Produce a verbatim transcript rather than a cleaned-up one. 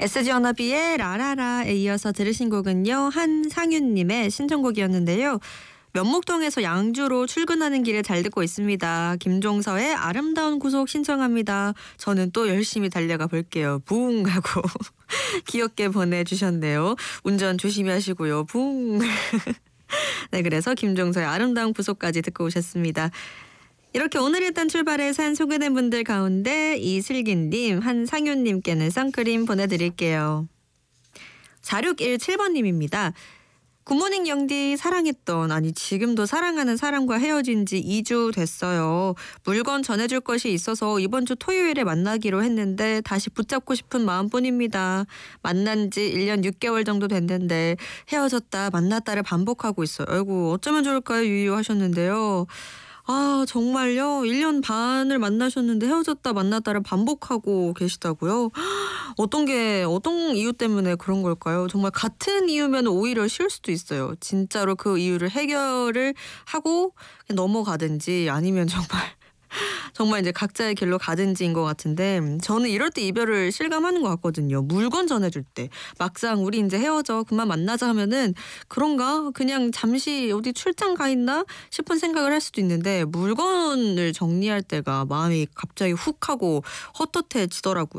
에스지 워너비의 라라라에 이어서 들으신 곡은요. 한상윤님의 신청곡이었는데요. 면목동에서 양주로 출근하는 길에 잘 듣고 있습니다. 김종서의 아름다운 구속 신청합니다. 저는 또 열심히 달려가 볼게요. 붕 하고 귀엽게 보내주셨네요. 운전 조심히 하시고요. 붕. 네, 그래서 김종서의 아름다운 구속까지 듣고 오셨습니다. 이렇게 오늘 일단 출발의 사연 소개된 분들 가운데 이슬기님, 한상윤님께는 선크림 보내드릴게요. 사육일칠 번님입니다. 굿모닝 영디, 사랑했던, 아니 지금도 사랑하는 사람과 헤어진 지 이 주 됐어요. 물건 전해줄 것이 있어서 이번 주 토요일에 만나기로 했는데 다시 붙잡고 싶은 마음뿐입니다. 만난 지 일 년 육 개월 정도 됐는데 헤어졌다 만났다를 반복하고 있어요. 아이고 어쩌면 좋을까요? 유유하셨는데요. 아 정말요? 일 년 반을 만나셨는데 헤어졌다 만났다를 반복하고 계시다고요? 어떤 게 어떤 이유 때문에 그런 걸까요? 정말 같은 이유면 오히려 쉬울 수도 있어요. 진짜로 그 이유를 해결을 하고 넘어가든지 아니면 정말 정말 이제 각자의 길로 가든지인 것 같은데 저는 이럴 때 이별을 실감하는 것 같거든요. 물건 전해줄 때 막상 우리 이제 헤어져 그만 만나자 하면은 그런가 그냥 잠시 어디 출장 가 있나 싶은 생각을 할 수도 있는데 물건을 정리할 때가 마음이 갑자기 훅 하고 헛헛해지더라고요.